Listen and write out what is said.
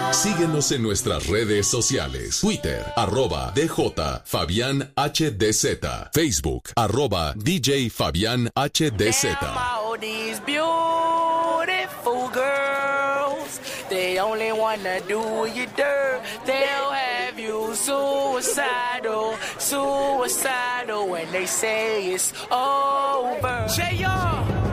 Síguenos en nuestras redes sociales. Twitter, @DJ Fabián HDZ. Facebook, @DJ Fabián HDZ. All these beautiful girls, they only wanna do you dirt. They'll have you suicidal when they say it's over. J.R.